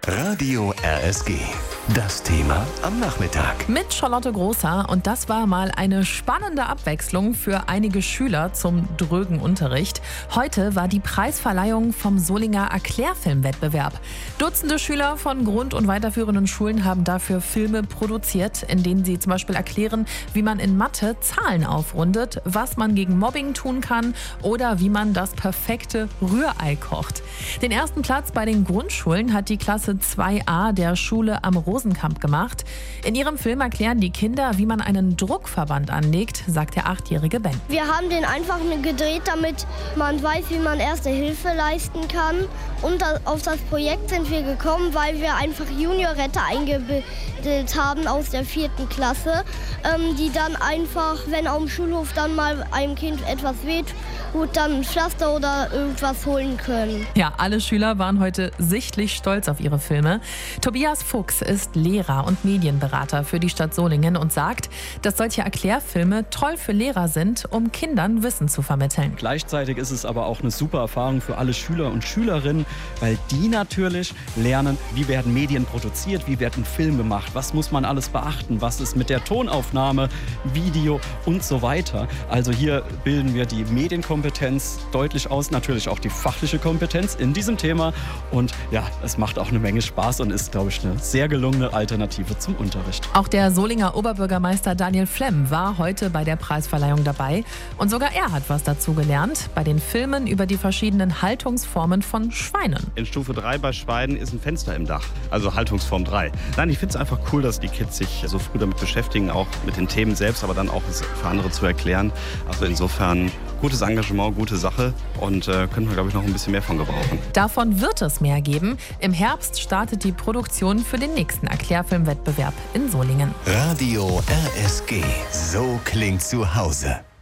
Radio RSG. Das Thema am Nachmittag. Mit Charlotte Großer, und das war mal eine spannende Abwechslung für einige Schüler zum drögen Unterricht. Heute war die Preisverleihung vom Solinger Erklärfilmwettbewerb. Dutzende Schüler von Grund- und weiterführenden Schulen haben dafür Filme produziert, in denen sie zum Beispiel erklären, wie man in Mathe Zahlen aufrundet, was man gegen Mobbing tun kann oder wie man das perfekte Rührei kocht. Den ersten Platz bei den Grundschulen hat die Klasse 2a der Schule am Rosenkamp gemacht. In ihrem Film erklären die Kinder, wie man einen Druckverband anlegt, sagt der 8-jährige Ben. Wir haben den einfach gedreht, damit man weiß, wie man erste Hilfe leisten kann. Und auf das Projekt sind wir gekommen, weil wir einfach Juniorretter eingebildet haben aus der 4. Klasse, die dann einfach, wenn auf dem Schulhof dann mal einem Kind etwas wehtut, dann ein Pflaster oder irgendwas holen können. Ja, alle Schüler waren heute sichtlich stolz auf ihre Filme. Tobias Fuchs ist Lehrer und Medienberater für die Stadt Solingen und sagt, dass solche Erklärfilme toll für Lehrer sind, um Kindern Wissen zu vermitteln. Gleichzeitig ist es aber auch eine super Erfahrung für alle Schüler und Schülerinnen, weil die natürlich lernen, wie werden Medien produziert, wie werden Filme gemacht, was muss man alles beachten, was ist mit der Tonaufnahme, Video und so weiter. Also hier bilden wir die Medienkompetenz deutlich aus, natürlich auch die fachliche Kompetenz in diesem Thema. Und ja, es macht auch eine Menge Spaß und ist, glaube ich, eine sehr gelungene Alternative zum Unterricht. Auch der Solinger Oberbürgermeister Daniel Flemm war heute bei der Preisverleihung dabei. Und sogar er hat was dazu gelernt, bei den Filmen über die verschiedenen Haltungsformen von Schweinen. In Stufe 3 bei Schweinen ist ein Fenster im Dach, also Haltungsform 3. Nein, ich finde es einfach cool, dass die Kids sich so früh damit beschäftigen, auch mit den Themen selbst, aber dann auch es für andere zu erklären. Also insofern gutes Engagement, gute Sache und können wir, glaube ich, noch ein bisschen mehr von gebrauchen. Davon wird es mehr geben. Im Herbst startet die Produktion für den nächsten Erklärfilmwettbewerb in Solingen. Radio RSG. So klingt zu Hause.